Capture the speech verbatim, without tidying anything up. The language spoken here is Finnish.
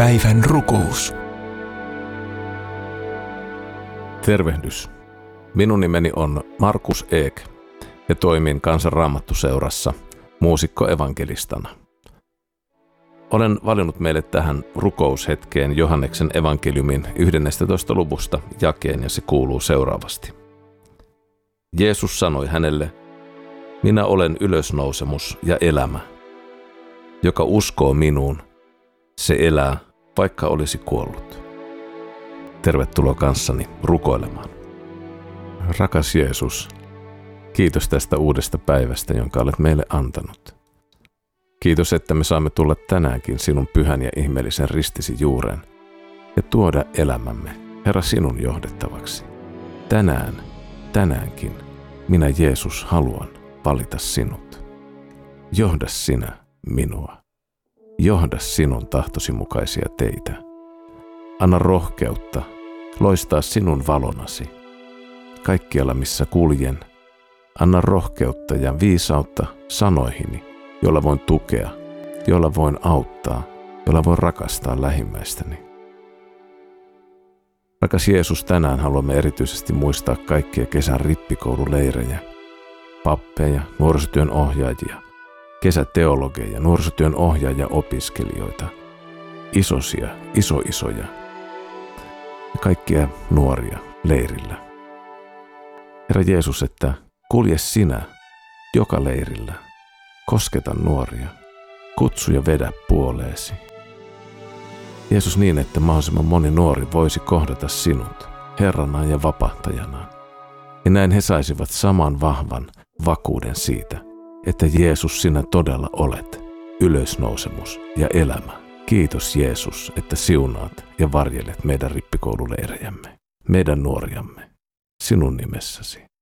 Päivän rukous. Tervehdys. Minun nimeni on Markus Eek ja toimin Kansan Raamattuseurassa muusikko-evankelistana. Olen valinnut meille tähän rukoushetkeen Johanneksen evankeliumin yhdennestätoista luvusta jakeen, ja se kuuluu seuraavasti. Jeesus sanoi hänelle: minä olen ylösnousemus ja elämä. Joka uskoo minuun, se elää, vaikka olisi kuollut. Tervetuloa kanssani rukoilemaan. Rakas Jeesus, kiitos tästä uudesta päivästä, jonka olet meille antanut. Kiitos, että me saamme tulla tänäänkin sinun pyhän ja ihmeellisen ristisi juureen ja tuoda elämämme, Herra, sinun johdettavaksi. Tänään, tänäänkin, minä Jeesus haluan valita sinut. Johda sinä minua. Johda sinun tahtosi mukaisia teitä. Anna rohkeutta loistaa sinun valonasi. Kaikkialla missä kuljen, anna rohkeutta ja viisautta sanoihini, jolla voin tukea, jolla voin auttaa, jolla voin rakastaa lähimmäistäni. Rakas Jeesus, tänään haluamme erityisesti muistaa kaikkia kesän rippikoululeirejä, pappeja, nuorisotyön ohjaajia, kesäteologeja, nuorisotyön ohjaajia, opiskelijoita, isosia, isoisoja ja kaikkia nuoria leirillä. Herra Jeesus, että kulje sinä joka leirillä, kosketa nuoria, kutsu ja vedä puoleesi. Jeesus, niin että mahdollisimman moni nuori voisi kohdata sinut Herranaan ja vapahtajanaan. Ja näin he saisivat saman vahvan vakuuden siitä, että Jeesus, sinä todella olet ylösnousemus ja elämä. Kiitos Jeesus, että siunaat ja varjelet meidän rippikoululeirejämme, meidän nuoriamme, sinun nimessäsi.